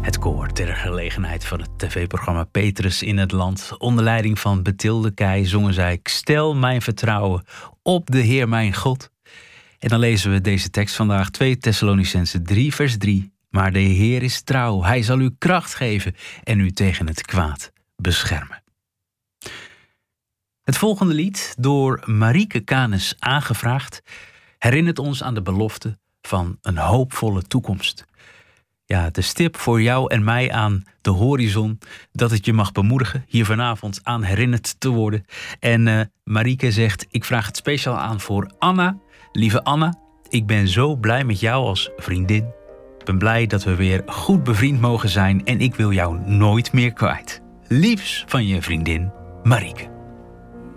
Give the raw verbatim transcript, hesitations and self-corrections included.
Het koor ter gelegenheid van het tv-programma Petrus in het Land. Onder leiding van Bethilde Kei zongen zij: "Ik stel mijn vertrouwen op de Heer mijn God." En dan lezen we deze tekst vandaag, twee Thessalonicenzen drie vers drie. Maar de Heer is trouw, hij zal u kracht geven en u tegen het kwaad beschermen. Het volgende lied, door Marieke Canes aangevraagd, herinnert ons aan de belofte van een hoopvolle toekomst. Ja, de stip voor jou en mij aan de horizon, dat het je mag bemoedigen hier vanavond aan herinnerd te worden. En uh, Marieke zegt: ik vraag het speciaal aan voor Anna. Lieve Anna, ik ben zo blij met jou als vriendin. Ik ben blij dat we weer goed bevriend mogen zijn en ik wil jou nooit meer kwijt. Liefs van je vriendin Marieke.